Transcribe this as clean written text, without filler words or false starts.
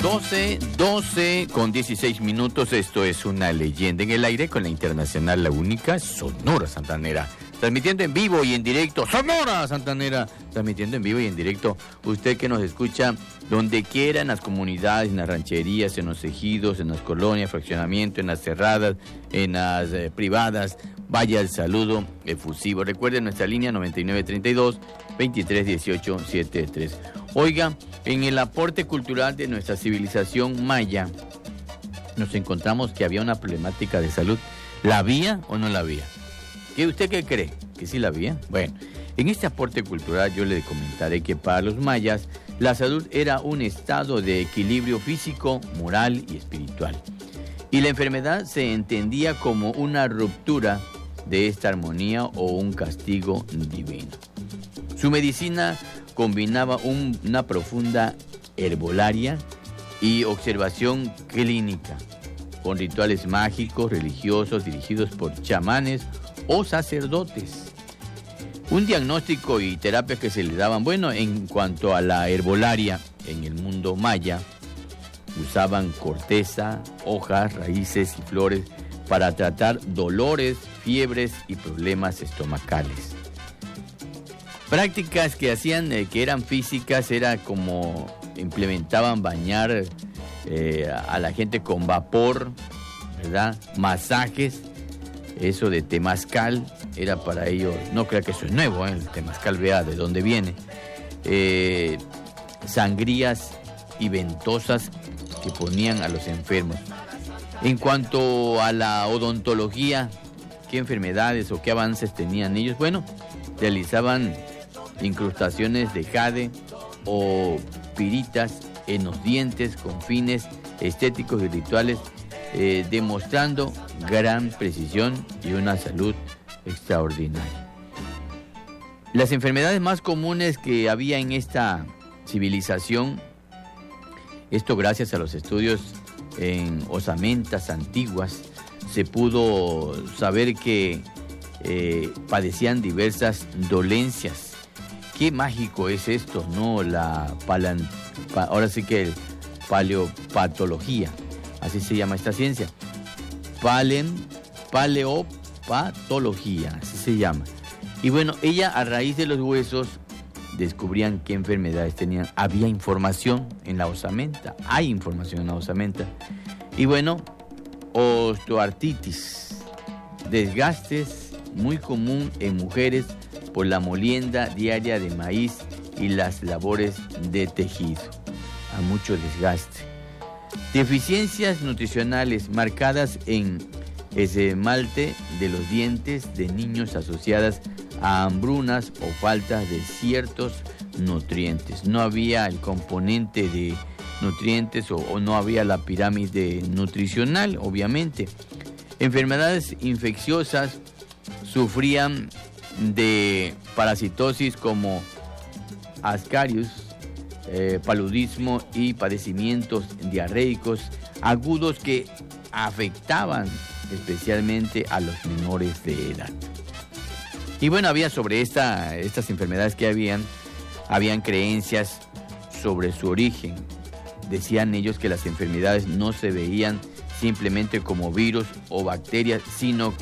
12 con 16 minutos. Esto es Una Leyenda en el Aire con la internacional, la única Sonora Santanera. Transmitiendo en vivo y en directo, Sonora Santanera, transmitiendo en vivo y en directo. Usted que nos escucha donde quiera, en las comunidades, en las rancherías, en los ejidos, en las colonias, fraccionamiento, en las cerradas, en las privadas, vaya el saludo efusivo. Recuerden nuestra línea 9932-231873. Oiga, en el aporte cultural de nuestra civilización maya, nos encontramos que había una problemática de salud. ¿La había o no la había? ¿Usted qué cree? ¿Que sí la había? Bueno, en este aporte cultural yo le comentaré que para los mayas la salud era un estado de equilibrio físico, moral y espiritual. Y la enfermedad se entendía como una ruptura de esta armonía o un castigo divino. Su medicina combinaba una profunda herbolaria y observación clínica, con rituales mágicos, religiosos, dirigidos por chamanes o sacerdotes. Un diagnóstico y terapias que se le daban, bueno, en cuanto a la herbolaria, en el mundo maya, usaban corteza, hojas, raíces y flores para tratar dolores, fiebres y problemas estomacales. Prácticas que hacían, que eran físicas, era como implementaban bañar a la gente con vapor, ¿verdad? Masajes, eso de temazcal, era para ellos, no crea que eso es nuevo, el temazcal, vea de dónde viene. Sangrías y ventosas que ponían a los enfermos. En cuanto a la odontología, ¿qué enfermedades o qué avances tenían ellos? Bueno, realizaban incrustaciones de jade o piritas en los dientes con fines estéticos y rituales, demostrando gran precisión y una salud extraordinaria. Las enfermedades más comunes que había en esta civilización, esto gracias a los estudios en osamentas antiguas, se pudo saber que padecían diversas dolencias. Qué mágico es esto, ¿no? Ahora sí que paleopatología, así se llama esta ciencia. Paleopatología, así se llama. Y bueno, ella a raíz de los huesos descubrían qué enfermedades tenían. Había información en la osamenta, hay información en la osamenta. Y bueno, osteoartritis, desgastes muy común en mujeres por la molienda diaria de maíz y las labores de tejido. A mucho desgaste. Deficiencias nutricionales marcadas en esmalte de los dientes de niños asociadas a hambrunas o falta de ciertos nutrientes. No había el componente de nutrientes o no había la pirámide nutricional, obviamente. Enfermedades infecciosas, sufrían de parasitosis como ascarius, paludismo y padecimientos diarreicos agudos que afectaban especialmente a los menores de edad. Y bueno, había sobre estas enfermedades que habían creencias sobre su origen. Decían ellos que las enfermedades no se veían simplemente como virus o bacterias, sino